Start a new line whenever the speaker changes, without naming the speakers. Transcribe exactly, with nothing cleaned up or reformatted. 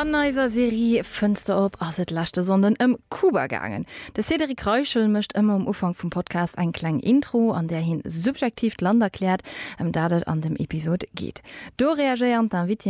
An dieser Serie Fenster op as het lachte sonden im Kuba gegangen. De Cedric Reuschel mischt immer am Ufang vom Podcast ein klein Intro, an der hin subjektiv Land erklärt, um da das an dem Episode geht. Do reagieren dann